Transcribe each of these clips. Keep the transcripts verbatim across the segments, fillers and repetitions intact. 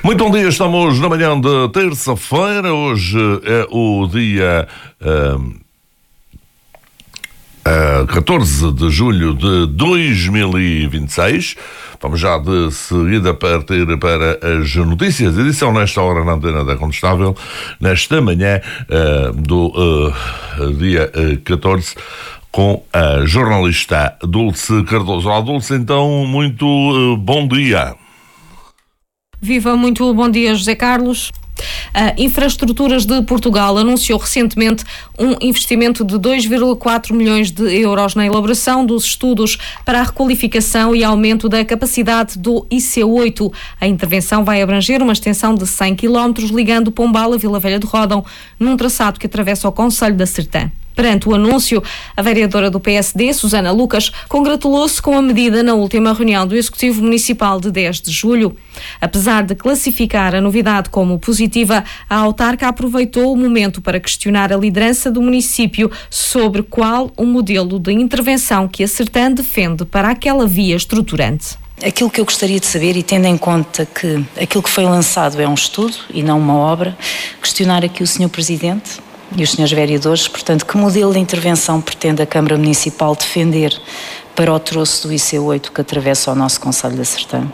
Muito bom dia, estamos na manhã de terça-feira. Hoje é o dia uh, uh, catorze de julho de dois mil e vinte e seis. Vamos já de seguida partir para as notícias. Edição nesta hora na Antena da Contestável, nesta manhã uh, do uh, dia uh, catorze, com a jornalista Dulce Cardoso. Olá, Dulce, então, muito uh, bom dia. Viva, muito bom dia, José Carlos. A Infraestruturas de Portugal anunciou recentemente um investimento de dois vírgula quatro milhões de euros na elaboração dos estudos para a requalificação e aumento da capacidade do I C oito. A intervenção vai abranger uma extensão de cem quilómetros ligando Pombal a Vila Velha de Ródão, num traçado que atravessa o concelho da Sertã. Perante o anúncio, a vereadora do P S D, Susana Lucas, congratulou-se com a medida na última reunião do Executivo Municipal de dez de julho. Apesar de classificar a novidade como positiva, a autarca aproveitou o momento para questionar a liderança do município sobre qual o modelo de intervenção que a Sertã defende para aquela via estruturante. Aquilo que eu gostaria de saber, e tendo em conta que aquilo que foi lançado é um estudo e não uma obra, questionar aqui o senhor Presidente e os senhores vereadores, portanto, que modelo de intervenção pretende a Câmara Municipal defender para o troço do I C oito que atravessa o nosso concelho da Sertã?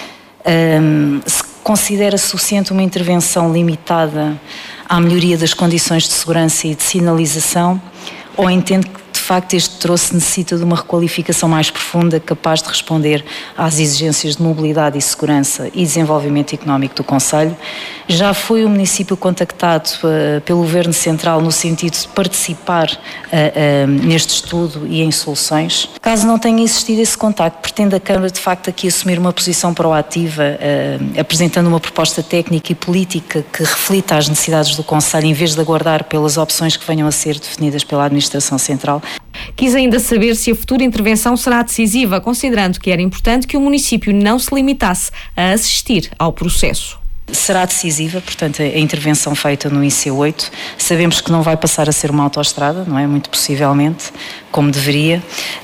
Um, se considera suficiente uma intervenção limitada à melhoria das condições de segurança e de sinalização, ou entende que de facto este troço necessita de uma requalificação mais profunda, capaz de responder às exigências de mobilidade e segurança e desenvolvimento económico do concelho? Já foi o município contactado uh, pelo Governo Central no sentido de participar uh, uh, neste estudo e em soluções? Caso não tenha existido esse contacto, pretende a Câmara de facto aqui assumir uma posição proativa, uh, apresentando uma proposta técnica e política que reflita as necessidades do concelho, em vez de aguardar pelas opções que venham a ser definidas pela Administração Central? Quis ainda saber se a futura intervenção será decisiva, considerando que era importante que o município não se limitasse a assistir ao processo. Será decisiva, portanto, a intervenção feita no I C oito. Sabemos que não vai passar a ser uma autoestrada, não é? Muito possivelmente, como deveria,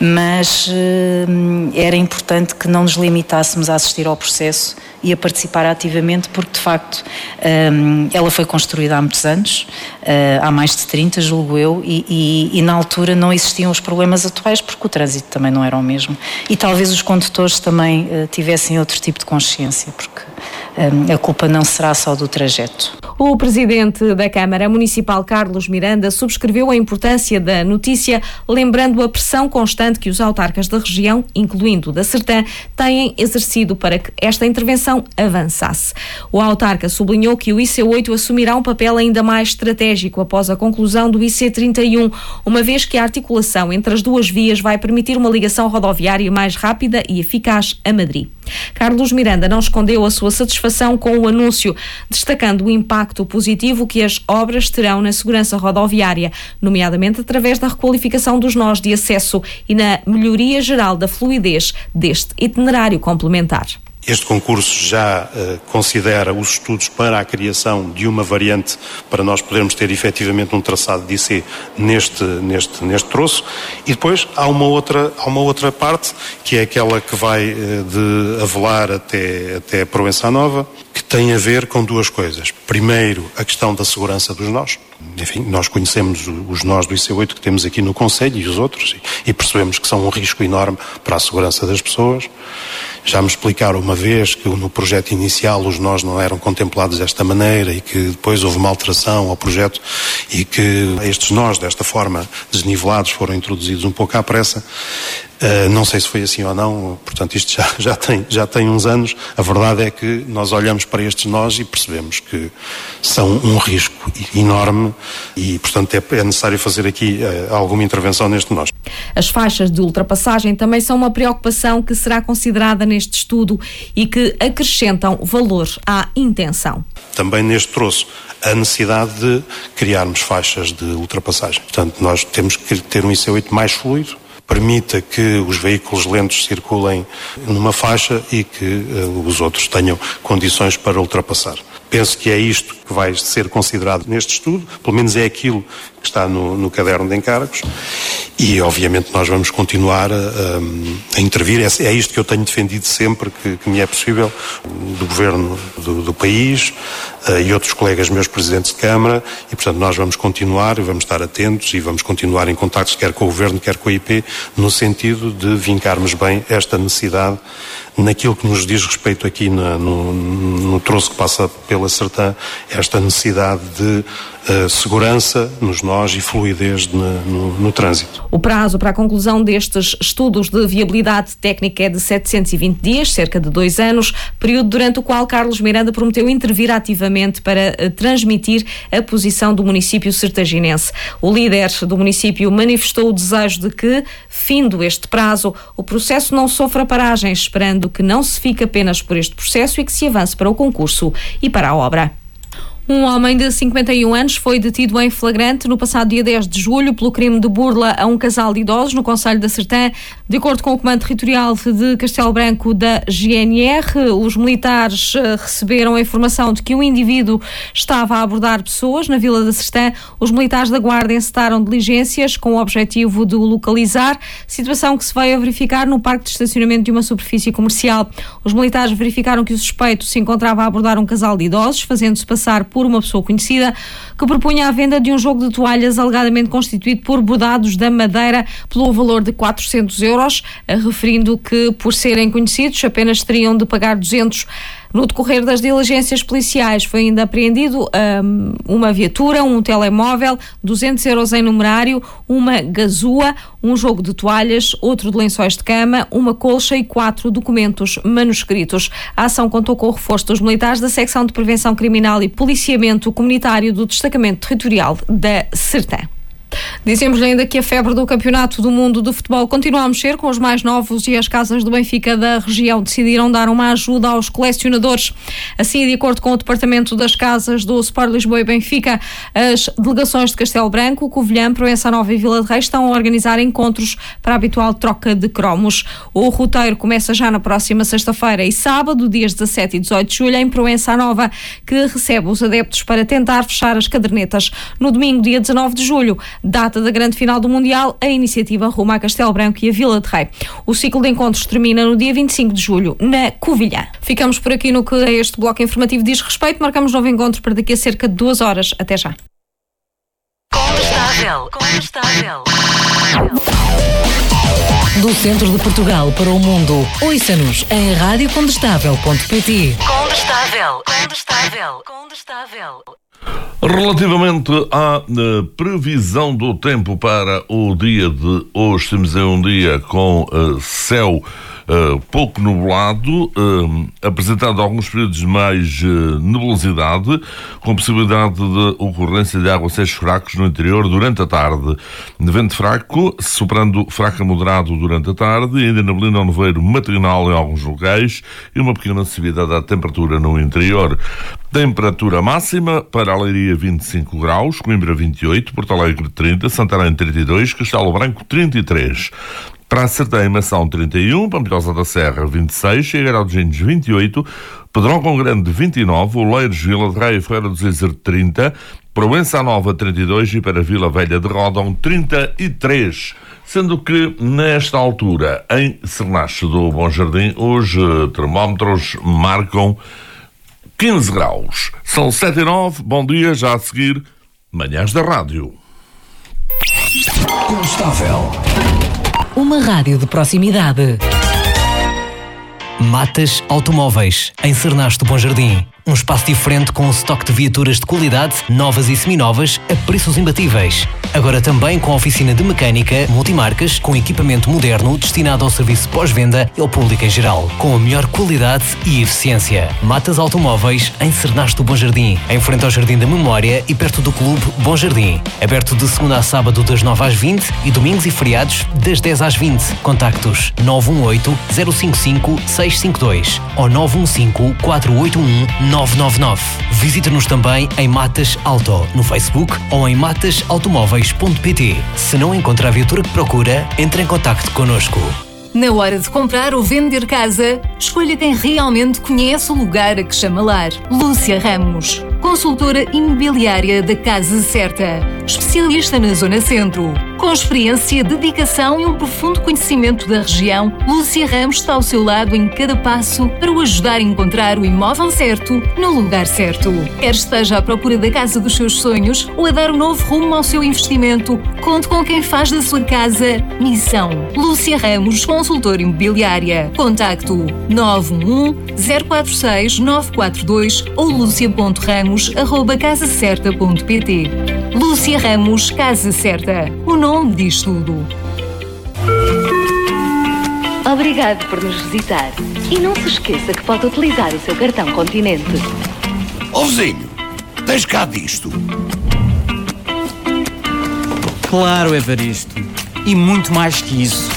mas uh, era importante que não nos limitássemos a assistir ao processo e a participar ativamente, porque de facto um, ela foi construída há muitos anos, uh, há mais de trinta, julgo eu, e, e, e na altura não existiam os problemas atuais, porque o trânsito também não era o mesmo. E talvez os condutores também uh, tivessem outro tipo de consciência, porque um, a culpa não será só do trajeto. O presidente da Câmara Municipal, Carlos Miranda, subscreveu a importância da notícia, lembrando a pressão constante que os autarcas da região, incluindo da Sertã, têm exercido para que esta intervenção avançasse. O autarca sublinhou que o I C oito assumirá um papel ainda mais estratégico após a conclusão do I C trinta e um, uma vez que a articulação entre as duas vias vai permitir uma ligação rodoviária mais rápida e eficaz a Madrid. Carlos Miranda não escondeu a sua satisfação com o anúncio, destacando o impacto positivo que as obras terão na segurança rodoviária, nomeadamente através da requalificação dos nós de acesso e na melhoria geral da fluidez deste itinerário complementar. Este concurso já uh, considera os estudos para a criação de uma variante para nós podermos ter efetivamente um traçado de I C neste, neste, neste troço, e depois há uma outra, há uma outra parte que é aquela que vai uh, de Avelar até, até Proença Nova, que tem a ver com duas coisas. Primeiro, a questão da segurança dos nós. Enfim, nós conhecemos os nós do I C oito que temos aqui no concelho e os outros, e percebemos que são um risco enorme para a segurança das pessoas. Já me explicaram uma vez que no projeto inicial os nós não eram contemplados desta maneira e que depois houve uma alteração ao projeto e que estes nós, desta forma desnivelados, foram introduzidos um pouco à pressa. Uh, não sei se foi assim ou não, portanto isto já, já, tem, já tem uns anos. A verdade é que nós olhamos para estes nós e percebemos que são um risco enorme e, portanto, é, é necessário fazer aqui uh, alguma intervenção neste nós. As faixas de ultrapassagem também são uma preocupação que será considerada neste estudo e que acrescentam valor à intenção. Também neste troço, a necessidade de criarmos faixas de ultrapassagem. Portanto, nós temos que ter um I C oito mais fluido, permita que os veículos lentos circulem numa faixa e que uh, os outros tenham condições para ultrapassar. Penso que é isto que vai ser considerado neste estudo, pelo menos é aquilo que está no, no caderno de encargos, e obviamente nós vamos continuar a, a, a intervir. É, é isto que eu tenho defendido sempre que, que me é possível, do Governo do, do país uh, e outros colegas meus presidentes de Câmara, e portanto nós vamos continuar e vamos estar atentos e vamos continuar em contactos quer com o Governo, quer com a I P, no sentido de vincarmos bem esta necessidade naquilo que nos diz respeito aqui na, no, no troço que passa pela Sertã, esta necessidade de uh, segurança nos nós e fluidez de, no, no trânsito. O prazo para a conclusão destes estudos de viabilidade técnica é de setecentos e vinte dias, cerca de dois anos, período durante o qual Carlos Miranda prometeu intervir ativamente para uh, transmitir a posição do município sertaginense. O líder do município manifestou o desejo de que, findo este prazo, o processo não sofra paragens, esperando que não se fique apenas por este processo e que se avance para o concurso e para a obra. Um homem de cinquenta e um anos foi detido em flagrante no passado dia dez de julho pelo crime de burla a um casal de idosos no concelho da Sertã. De acordo com o Comando Territorial de Castelo Branco da G N R, os militares receberam a informação de que o indivíduo estava a abordar pessoas na Vila da Sertã. Os militares da Guarda encetaram diligências com o objetivo de o localizar, situação que se veio a verificar no parque de estacionamento de uma superfície comercial. Os militares verificaram que o suspeito se encontrava a abordar um casal de idosos, fazendo-se passar por uma pessoa conhecida, que propunha a venda de um jogo de toalhas alegadamente constituído por bordados da Madeira pelo valor de quatrocentos euros, referindo que, por serem conhecidos, apenas teriam de pagar duzentos. No decorrer das diligências policiais foi ainda apreendido um, uma viatura, um telemóvel, duzentos euros em numerário, uma gazua, um jogo de toalhas, outro de lençóis de cama, uma colcha e quatro documentos manuscritos. A ação contou com o reforço dos militares da Secção de Prevenção Criminal e Policiamento Comunitário do Destacamento Territorial da Sertã. Dizemos ainda que a febre do Campeonato do Mundo de Futebol continua a mexer com os mais novos e as casas do Benfica da região decidiram dar uma ajuda aos colecionadores. Assim, de acordo com o Departamento das Casas do Sport Lisboa e Benfica, as delegações de Castelo Branco, Covilhã, Proença Nova e Vila de Reis estão a organizar encontros para a habitual troca de cromos. O roteiro começa já na próxima sexta-feira e sábado, dias dezassete e dezoito de julho, em Proença Nova, que recebe os adeptos para tentar fechar as cadernetas. No domingo, dia dezanove de julho, data da grande final do Mundial, a iniciativa rumo a Castelo Branco e a Vila de Rei. O ciclo de encontros termina no dia vinte e cinco de julho, na Covilhã. Ficamos por aqui no que a este bloco informativo diz respeito. Marcamos novo encontro para daqui a cerca de duas horas. Até já. Condestável. Condestável. Do centro de Portugal para o mundo. Ouça-nos em rádio condestável ponto pt. Condestável. Condestável. Condestável. Relativamente à uh, previsão do tempo para o dia de hoje, temos aí um dia com uh, céu uh, pouco nublado, uh, apresentado alguns períodos de mais uh, nebulosidade, com possibilidade de ocorrência de aguaceiros fracos no interior durante a tarde. Vento fraco, soprando fraco a moderado durante a tarde, e ainda neblina ou nevoeiro matinal em alguns locais e uma pequena subida da temperatura no interior. Temperatura máxima para a Leiria vinte e cinco graus, Coimbra vinte e oito, Porto Alegre trinta, Santarém trinta e dois, Castelo Branco trinta e três. Para a Sertã, Mação trinta e um, Pampilhosa da Serra vinte e seis, Figueirão de Gentes vinte e oito, Pedrão com Grande vinte e nove, Oleiros, Vila de Rei e Ferreira do Zezer trinta, Proença Nova trinta e dois e para Vila Velha de Ródão trinta e três. Sendo que, nesta altura, em Sernache do Bom Jardim, os termómetros marcam quinze graus. São sete e nove. Bom dia, já a seguir, Manhãs da Rádio. Condestável. Uma rádio de proximidade. Matas Automóveis, em Sernache do Bom Jardim. Um espaço diferente com um estoque de viaturas de qualidade, novas e seminovas, a preços imbatíveis. Agora também com oficina de mecânica, multimarcas, com equipamento moderno destinado ao serviço pós-venda e ao público em geral, com a melhor qualidade e eficiência. Matas Automóveis, em Sernache do Bom Jardim, em frente ao Jardim da Memória e perto do Clube Bom Jardim. Aberto de segunda a sábado das nove às vinte e domingos e feriados das dez às vinte. Contactos nove um oito, zero cinco cinco, seis cinco dois ou nove um cinco, quatro oito um, nove nove nove. Visite-nos também em Matas Auto, no Facebook ou em matas automóveis ponto pt. Se não encontra a viatura que procura, entre em contacto connosco. Na hora de comprar ou vender casa, escolha quem realmente conhece o lugar a que chama lar. Lúcia Ramos, consultora imobiliária da Casa Certa, especialista na Zona Centro. Com experiência, dedicação e um profundo conhecimento da região, Lúcia Ramos está ao seu lado em cada passo para o ajudar a encontrar o imóvel certo no lugar certo. Quer esteja à procura da casa dos seus sonhos ou a dar um novo rumo ao seu investimento, conte com quem faz da sua casa missão. Lúcia Ramos, consultora imobiliária. Contacto nove um um, zero quatro seis, nove quatro dois ou lucia ponto ramos arroba casa certa ponto pt. Lúcia Ramos, Casa Certa. O nome diz tudo. Obrigado por nos visitar. E não se esqueça que pode utilizar o seu cartão Continente. Ó vizinho, tens cá disto? Claro, Evaristo. E muito mais que isso.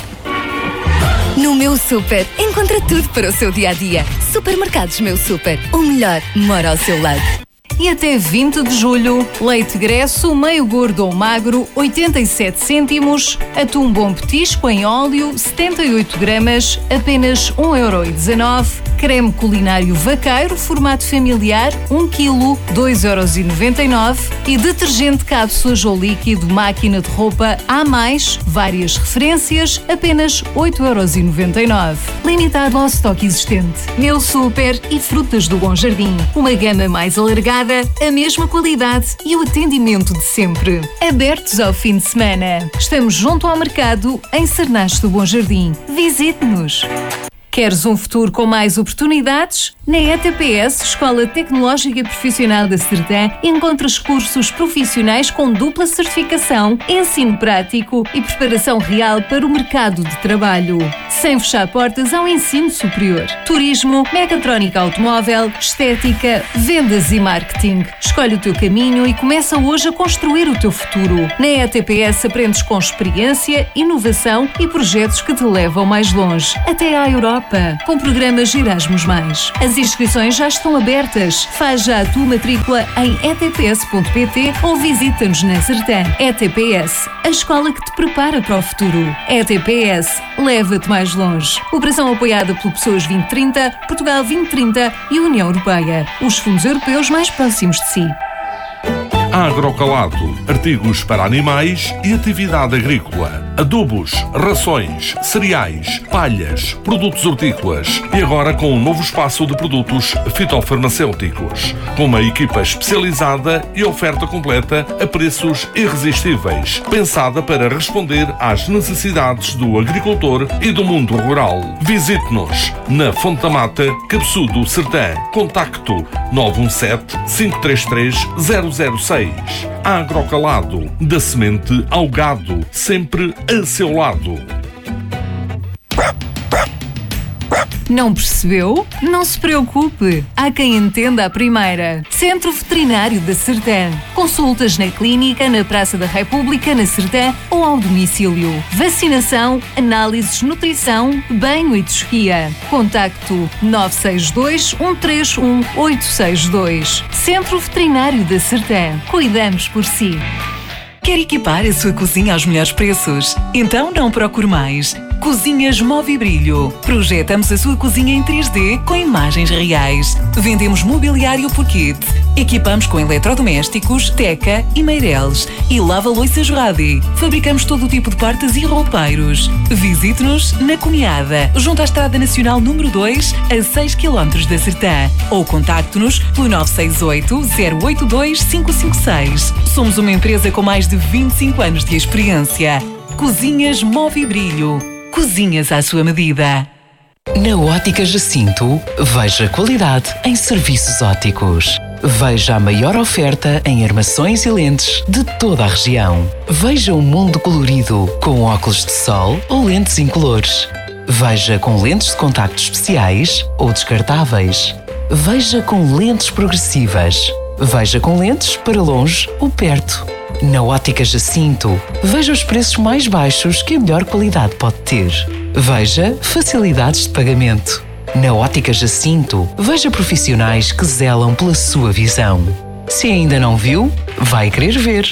No Meu Super, encontra tudo para o seu dia-a-dia. Supermercados Meu Super. O melhor mora ao seu lado. E até vinte de julho, leite Gresso, meio gordo ou magro, oitenta e sete cêntimos, atum bom petisco em óleo, setenta e oito gramas, apenas um euro e dezanove, creme culinário vaqueiro, formato familiar, um quilo, dois euros e noventa e nove e detergente cápsulas ou líquido máquina de roupa A mais, várias referências, apenas oito euros e noventa e nove. Limitado ao estoque existente. Meu Super e Frutas do Bom Jardim. Uma gama mais alargada, a mesma qualidade e o atendimento de sempre. Abertos ao fim de semana. Estamos junto ao mercado em Cernache do Bom Jardim. Visite-nos. Queres um futuro com mais oportunidades? Na E T P S, Escola Tecnológica Profissional da Sertã, encontras cursos profissionais com dupla certificação, ensino prático e preparação real para o mercado de trabalho. Sem fechar portas ao ensino superior. Turismo, mecatrónica automóvel, estética, vendas e marketing. Escolhe o teu caminho e começa hoje a construir o teu futuro. Na E T P S aprendes com experiência, inovação e projetos que te levam mais longe. Até à Europa. Com programas Erasmus mais. As inscrições já estão abertas. Faz já a tua matrícula em e t p s ponto p t ou visita-nos na Sertã. E T P S, a escola que te prepara para o futuro. E T P S, leva-te mais longe. Operação apoiada pelo Pessoas vinte trinta, Portugal vinte trinta e União Europeia. Os fundos europeus mais próximos de si. Agrocalato, artigos para animais e atividade agrícola, adubos, rações, cereais, palhas, produtos hortícolas e agora com um novo espaço de produtos fitofarmacêuticos, com uma equipa especializada e oferta completa a preços irresistíveis, pensada para responder às necessidades do agricultor e do mundo rural. Visite-nos na Fonte da Mata, Cabeçudo, Sertã. Contacto nove um sete, cinco três três, zero zero seis. Agrocalado, da semente ao gado, sempre a seu lado. Não percebeu? Não se preocupe. Há quem entenda a primeira. Centro Veterinário da Sertã. Consultas na clínica, na Praça da República, na Sertã ou ao domicílio. Vacinação, análises, nutrição, banho e tosquia. Contacto nove seis dois, um três um, oito seis dois. Centro Veterinário da Sertã. Cuidamos por si. Quer equipar a sua cozinha aos melhores preços? Então não procure mais. Cozinhas Movibrilho. Projetamos a sua cozinha em três D com imagens reais. Vendemos mobiliário por kit. Equipamos com eletrodomésticos, teca e meireles. E lava-louças Radi. Fabricamos todo o tipo de portas e roupeiros. Visite-nos na Cunhada, junto à Estrada Nacional número dois, a seis quilómetros da Sertã. Ou contacte-nos pelo nove seis oito, zero oito dois, cinco cinco seis. Somos uma empresa com mais de vinte e cinco anos de experiência. Cozinhas Movibrilho. Cozinhas à sua medida. Na Ótica Jacinto, veja qualidade em serviços ópticos. Veja a maior oferta em armações e lentes de toda a região. Veja um mundo colorido com óculos de sol ou lentes incolores. Veja com lentes de contacto especiais ou descartáveis. Veja com lentes progressivas. Veja com lentes para longe ou perto. Na Ótica Jacinto, veja os preços mais baixos que a melhor qualidade pode ter. Veja facilidades de pagamento. Na Ótica Jacinto, veja profissionais que zelam pela sua visão. Se ainda não viu, vai querer ver.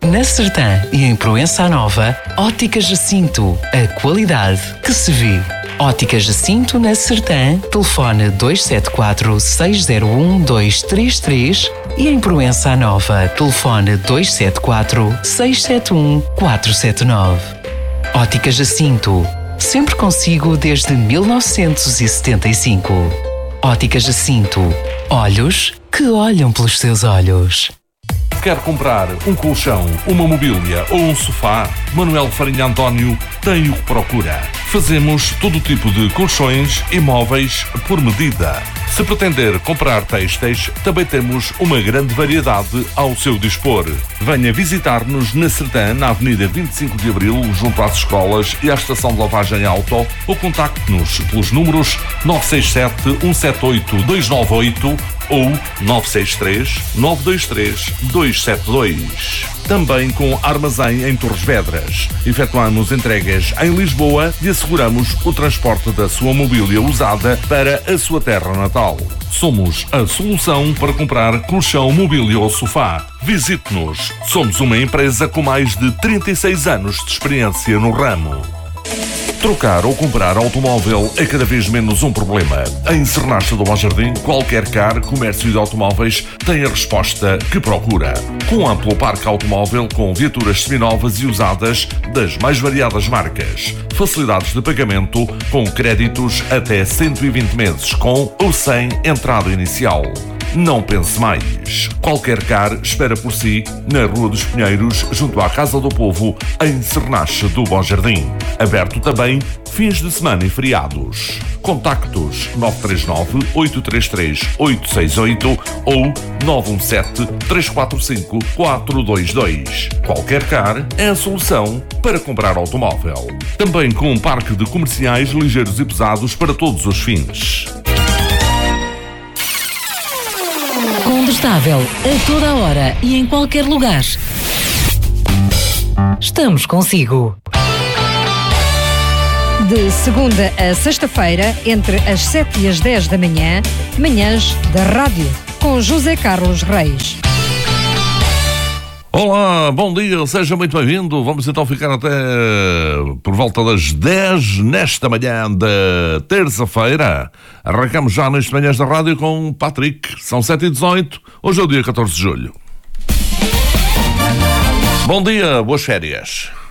Na Sertã e em Proença Nova, Óticas Jacinto, a qualidade que se vê. Óticas Jacinto na Sertã, telefone dois sete quatro, seis zero um, dois três três e em Proença Nova, telefone dois sete quatro, seis sete um, quatro sete nove. Óticas Jacinto, sempre consigo desde mil novecentos e setenta e cinco. Óticas Jacinto, olhos que olham pelos seus olhos. Quer comprar um colchão, uma mobília ou um sofá? Manuel Farinha António tem o que procura. Fazemos todo tipo de colchões e móveis por medida. Se pretender comprar têxteis, também temos uma grande variedade ao seu dispor. Venha visitar-nos na Sertã, na Avenida vinte e cinco de Abril, junto às escolas e à estação de lavagem auto, ou contacte-nos pelos números nove seis sete, um sete oito, dois nove oito ou nove seis três, nove dois três, dois sete dois. Também com armazém em Torres Vedras. Efetuamos entregas em Lisboa e asseguramos o transporte da sua mobília usada para a sua terra natal. Somos a solução para comprar colchão, mobília ou sofá. Visite-nos. Somos uma empresa com mais de trinta e seis anos de experiência no ramo. Trocar ou comprar automóvel é cada vez menos um problema. Em Sernacha do Bom Jardim, qualquer car, comércio de automóveis tem a resposta que procura. Com amplo parque automóvel, com viaturas seminovas e usadas das mais variadas marcas. Facilidades de pagamento com créditos até cento e vinte meses, com ou sem entrada inicial. Não pense mais. Qualquer car espera por si na Rua dos Pinheiros, junto à Casa do Povo, em Sernacha do Bom Jardim. Aberto também fins de semana e feriados. Contactos nove três nove, oito três três, oito seis oito ou nove um sete, três quatro cinco, quatro dois dois. Qualquer car é a solução para comprar automóvel. Também com um parque de comerciais ligeiros e pesados para todos os fins. Condestável, a toda a hora e em qualquer lugar. Estamos consigo. De segunda a sexta-feira, entre as sete e as dez da manhã, manhãs da rádio, com José Carlos Reis. Olá, bom dia, seja muito bem-vindo. Vamos então ficar até por volta das dez nesta manhã da terça-feira. Arrancamos já neste Manhãs da Rádio com Patrick. São sete e dezoito, hoje é o dia catorze de julho. Bom dia, boas férias.